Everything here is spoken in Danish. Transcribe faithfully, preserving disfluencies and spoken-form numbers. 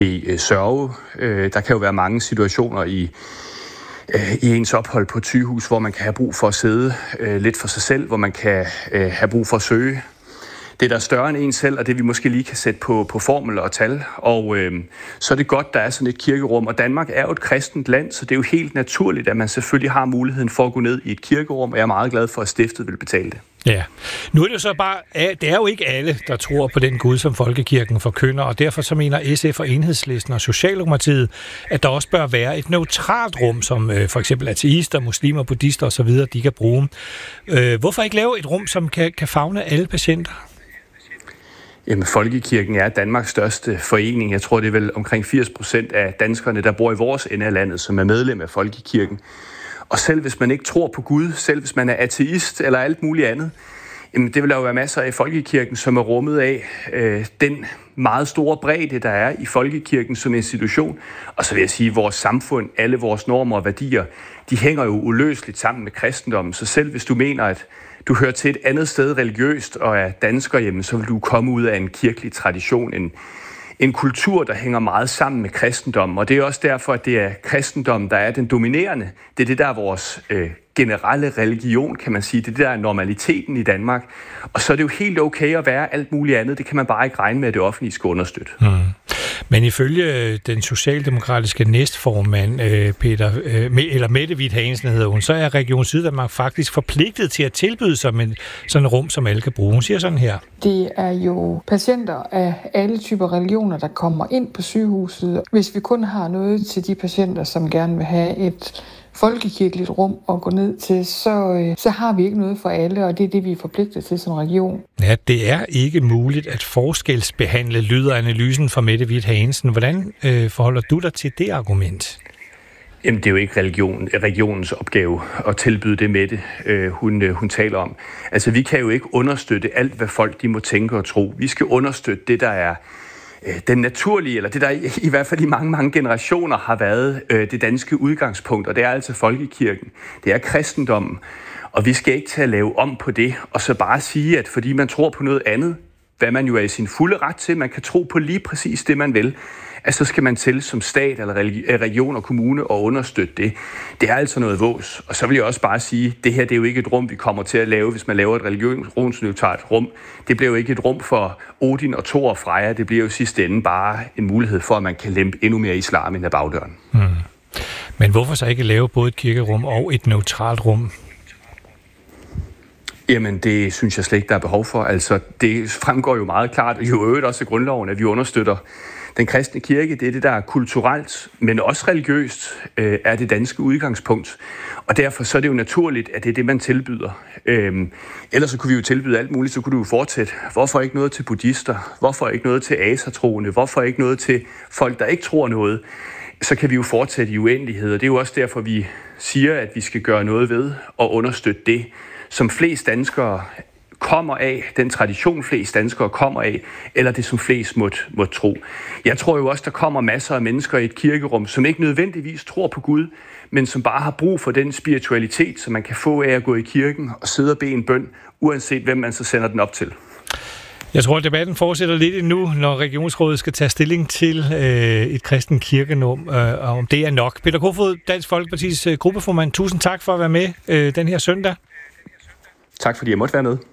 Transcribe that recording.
øh, sørge. Øh, der kan jo være mange situationer i, øh, i ens ophold på et sygehus, hvor man kan have brug for at sidde øh, lidt for sig selv, hvor man kan øh, have brug for at søge det, der er større end en selv, og det vi måske lige kan sætte på, på formel og tal. Og øh, så er det godt, der er sådan et kirkerum. Og Danmark er jo et kristent land, så det er jo helt naturligt, at man selvfølgelig har muligheden for at gå ned i et kirkerum, og jeg er meget glad for, at stiftet vil betale det. Ja, nu er det jo så bare, det er jo ikke alle, der tror på den Gud, som folkekirken forkynder, og derfor så mener S F og Enhedslisten og Socialdemokratiet, at der også bør være et neutralt rum, som øh, for eksempel ateister, muslimer, buddhister osv., de kan bruge. Øh, hvorfor ikke lave et rum, som kan, kan favne alle patienter? Jamen, Folkekirken er Danmarks største forening. Jeg tror, det er vel omkring firs procent af danskerne, der bor i vores ende af landet, som er medlem af Folkekirken. Og selv hvis man ikke tror på Gud, selv hvis man er ateist eller alt muligt andet, jamen det vil der jo være masser af Folkekirken, som er rummet af øh, den meget store bredde, der er i Folkekirken som institution. Og så vil jeg sige, at vores samfund, alle vores normer og værdier, de hænger jo uløseligt sammen med kristendommen. Så selv hvis du mener, at du hører til et andet sted religiøst og er dansker, jamen, så vil du komme ud af en kirkelig tradition, en, en kultur, der hænger meget sammen med kristendommen. Og det er også derfor, at det er kristendommen, der er den dominerende. Det er det, der er vores øh, generelle religion, kan man sige. Det er det, der er normaliteten i Danmark. Og så er det jo helt okay at være alt muligt andet. Det kan man bare ikke regne med, at det offentlige skal understøtte. Mm. Men ifølge den socialdemokratiske næstformand, Peter, eller Mette Hvidt Hansen hedder hun, så er Region Syddanmark faktisk forpligtet til at tilbyde sig med sådan et rum, som alle kan bruge. Hun siger sådan her. Det er jo patienter af alle typer religioner, der kommer ind på sygehuset. Hvis vi kun har noget til de patienter, som gerne vil have et folkekirkeligt rum at gå ned til, så, så har vi ikke noget for alle, og det er det, vi er forpligtet til som region. Ja, det er ikke muligt at forskelsbehandle, lyder analysen fra Mette Hvidt Hansen. Hvordan øh, forholder du dig til det argument? Jamen, det er jo ikke religion, regionens opgave at tilbyde det med det, øh, hun, øh, hun taler om. Altså, vi kan jo ikke understøtte alt, hvad folk de må tænke og tro. Vi skal understøtte det, der er den naturlige, eller det der i, i hvert fald i mange, mange generationer har været øh, det danske udgangspunkt, og det er altså folkekirken. Det er kristendommen, og vi skal ikke til at lave om på det, og så bare sige, at fordi man tror på noget andet, hvad man jo er i sin fulde ret til, man kan tro på lige præcis det, man vil, at så skal man til som stat eller region og kommune og understøtte det. Det er altså noget vås. Og så vil jeg også bare sige, det her det er jo ikke et rum, vi kommer til at lave, hvis man laver et religionsneutralt rum. Det bliver jo ikke et rum for Odin og Thor og Freja. Det bliver jo sidste ende bare en mulighed for, at man kan lempe endnu mere islam ind ad bagdøren. Hmm. Men hvorfor så ikke lave både et kirkerum og et neutralt rum? Jamen, det synes jeg slet ikke, der er behov for. Altså, det fremgår jo meget klart, og jo øvrigt også i grundloven, at vi understøtter den kristne kirke. Det er det, der er kulturelt, men også religiøst, øh, er det danske udgangspunkt. Og derfor så er det jo naturligt, at det er det, man tilbyder. Øhm, ellers så kunne vi jo tilbyde alt muligt, så kunne du jo fortsætte. Hvorfor ikke noget til buddhister? Hvorfor ikke noget til asatroende? Hvorfor ikke noget til folk, der ikke tror noget? Så kan vi jo fortsætte i uendelighed, og det er jo også derfor, vi siger, at vi skal gøre noget ved og understøtte det, som flest danskere kommer af, den tradition flest danskere kommer af, eller det som flest måtte, måtte tro. Jeg tror jo også, der kommer masser af mennesker i et kirkerum, som ikke nødvendigvis tror på Gud, men som bare har brug for den spiritualitet, som man kan få af at gå i kirken og sidde og bede en bøn, uanset hvem man så sender den op til. Jeg tror, at debatten fortsætter lidt endnu, når Regionsrådet skal tage stilling til øh, et kristen kirkenum, øh, og om det er nok. Peter Kofod, Dansk Folkepartis øh, gruppeformand, tusind tak for at være med øh, den her søndag. Tak fordi jeg måtte være med.